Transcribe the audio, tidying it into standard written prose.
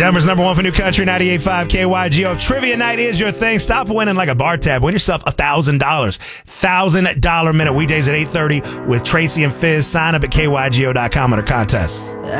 Denver's number one for new country, 98.5 KYGO. Trivia night is your thing. Stop winning like a bar tab. Win yourself $1,000. $1,000 minute weekdays at 8:30 with Tracy and Fizz. Sign up at KYGO.com under contest.